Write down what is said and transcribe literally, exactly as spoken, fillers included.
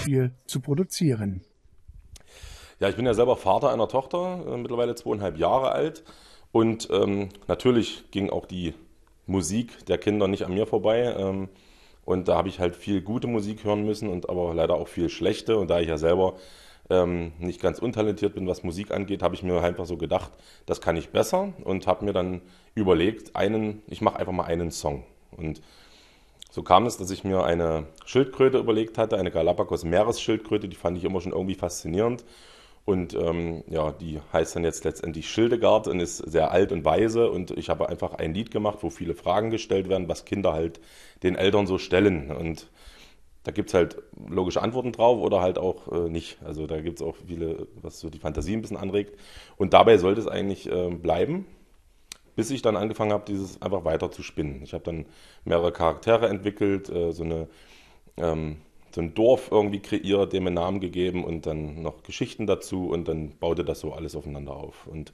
Hörspiel zu produzieren. Ja, ich bin ja selber Vater einer Tochter, äh, mittlerweile zweieinhalb Jahre alt. Und ähm, natürlich ging auch die Musik der Kinder nicht an mir vorbei. Ähm, und da habe ich halt viel gute Musik hören müssen und aber leider auch viel schlechte. Und da ich ja selber ähm, nicht ganz untalentiert bin, was Musik angeht, habe ich mir einfach so gedacht, das kann ich besser und habe mir dann überlegt, einen, ich mache einfach mal einen Song. Und so kam es, dass ich mir eine Schildkröte überlegt hatte, eine Galapagos-Meeresschildkröte, die fand ich immer schon irgendwie faszinierend. Und ähm, ja, die heißt dann jetzt letztendlich Schildegard und ist sehr alt und weise. Und ich habe einfach ein Lied gemacht, wo viele Fragen gestellt werden, was Kinder halt den Eltern so stellen. Und da gibt es halt logische Antworten drauf oder halt auch äh, nicht. Also da gibt es auch viele, was so die Fantasie ein bisschen anregt. Und dabei sollte es eigentlich äh, bleiben, bis ich dann angefangen habe, dieses einfach weiter zu spinnen. Ich habe dann mehrere Charaktere entwickelt, äh, so eine ähm, so ein Dorf irgendwie kreiert, dem einen Namen gegeben und dann noch Geschichten dazu und dann baute das so alles aufeinander auf. Und